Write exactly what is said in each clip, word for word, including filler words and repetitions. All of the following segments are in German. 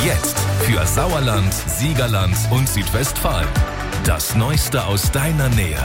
Jetzt für Sauerland, Siegerland und Südwestfalen. Das Neueste aus deiner Nähe.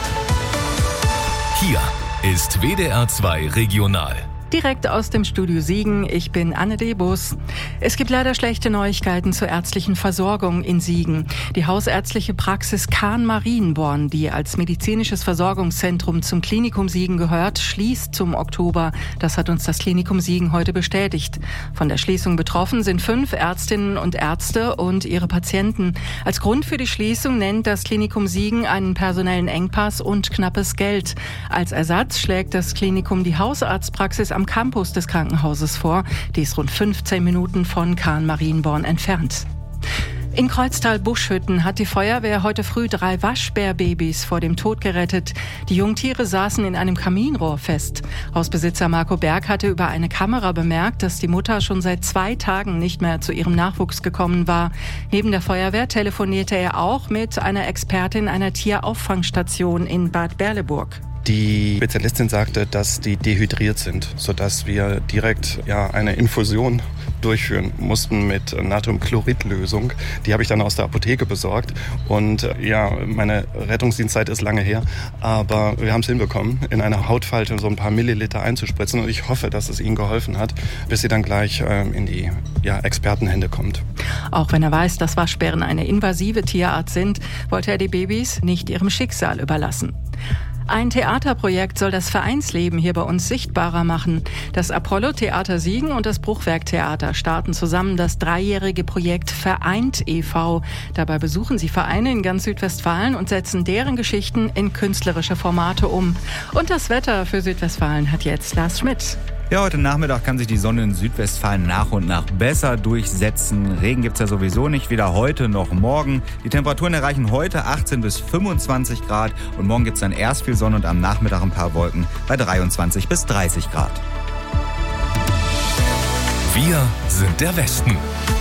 Hier ist W D R zwei Regional. Direkt aus dem Studio Siegen, ich bin Anne Debus. Es gibt leider schlechte Neuigkeiten zur ärztlichen Versorgung in Siegen. Die hausärztliche Praxis Kahn-Marienborn, die als medizinisches Versorgungszentrum zum Klinikum Siegen gehört, schließt zum Oktober. Das hat uns das Klinikum Siegen heute bestätigt. Von der Schließung betroffen sind fünf Ärztinnen und Ärzte und ihre Patienten. Als Grund für die Schließung nennt das Klinikum Siegen einen personellen Engpass und knappes Geld. Als Ersatz schlägt das Klinikum die Hausarztpraxis am Campus des Krankenhauses vor. Die ist rund fünfzehn Minuten von Kahn-Marienborn entfernt. In Kreuztal-Buschhütten hat die Feuerwehr heute früh drei Waschbärbabys vor dem Tod gerettet. Die Jungtiere saßen in einem Kaminrohr fest. Hausbesitzer Marco Berg hatte über eine Kamera bemerkt, dass die Mutter schon seit zwei Tagen nicht mehr zu ihrem Nachwuchs gekommen war. Neben der Feuerwehr telefonierte er auch mit einer Expertin einer Tierauffangstation in Bad Berleburg. Die Spezialistin sagte, dass die dehydriert sind, sodass wir direkt ja, eine Infusion durchführen mussten mit Natriumchloridlösung. Die habe ich dann aus der Apotheke besorgt. Und ja, meine Rettungsdienstzeit ist lange her, aber wir haben es hinbekommen, in einer Hautfalte so ein paar Milliliter einzuspritzen. Und ich hoffe, dass es ihnen geholfen hat, bis sie dann gleich ähm, in die ja, Expertenhände kommt. Auch wenn er weiß, dass Waschbären eine invasive Tierart sind, wollte er die Babys nicht ihrem Schicksal überlassen. Ein Theaterprojekt soll das Vereinsleben hier bei uns sichtbarer machen. Das Apollo-Theater Siegen und das Bruchwerk-Theater starten zusammen das dreijährige Projekt Vereint e V Dabei besuchen sie Vereine in ganz Südwestfalen und setzen deren Geschichten in künstlerische Formate um. Und das Wetter für Südwestfalen hat jetzt Lars Schmidt. Ja, heute Nachmittag kann sich die Sonne in Südwestfalen nach und nach besser durchsetzen. Regen gibt's ja sowieso nicht, weder heute noch morgen. Die Temperaturen erreichen heute achtzehn bis fünfundzwanzig Grad und morgen gibt's dann erst viel Sonne und am Nachmittag ein paar Wolken bei dreiundzwanzig bis dreißig Grad. Wir sind der Westen.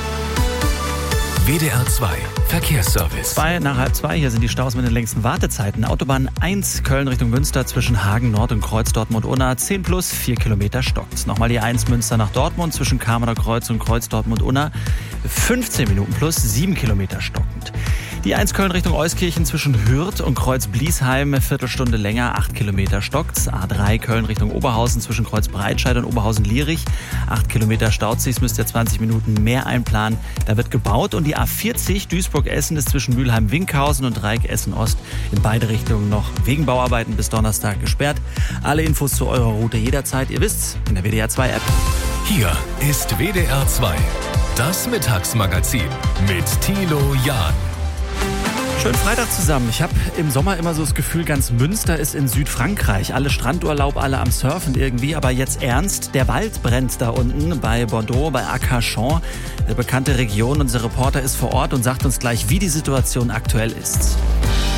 W D R zwei Verkehrsservice. Zwei nach halb zwei, hier sind die Staus mit den längsten Wartezeiten. Autobahn eins Köln Richtung Münster zwischen Hagen Nord und Kreuz Dortmund-Unna. zehn plus, vier Kilometer stockt. Nochmal die eins Münster nach Dortmund zwischen Kamerner Kreuz und Kreuz Dortmund-Unna. fünfzehn Minuten plus, sieben Kilometer stockend. Die eins Köln Richtung Euskirchen zwischen Hürth und Kreuz Bliesheim, Viertelstunde länger, acht Kilometer stockt. A drei Köln Richtung Oberhausen zwischen Kreuz Breitscheid und Oberhausen-Lierich, acht Kilometer staut sich, müsst ihr zwanzig Minuten mehr einplanen. Da wird gebaut und die A vierzig Duisburg-Essen ist zwischen Mülheim-Winkhausen und Dreieck Essen-Ost in beide Richtungen noch wegen Bauarbeiten bis Donnerstag gesperrt. Alle Infos zu eurer Route jederzeit, ihr wisst's, in der W D R zwei App. Hier ist W D R zwei, das Mittagsmagazin mit Thilo Jahn. Schönen Freitag zusammen. Ich habe im Sommer immer so das Gefühl, ganz Münster ist in Südfrankreich. Alle Strandurlaub, alle am Surfen irgendwie. Aber jetzt ernst, der Wald brennt da unten bei Bordeaux, bei Arcachon. Eine bekannte Region. Unser Reporter ist vor Ort und sagt uns gleich, wie die Situation aktuell ist.